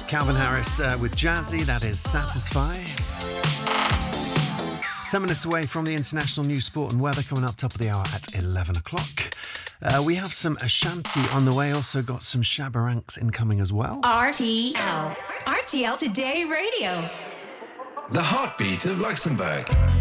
Calvin Harris with Jazzy, that is Satisfy. 10 minutes away from the international news, sport and weather, coming up top of the hour at 11 o'clock. We have some Ashanti on the way, also got some Shabaranks incoming as well. RTL Today Radio. The heartbeat of Luxembourg.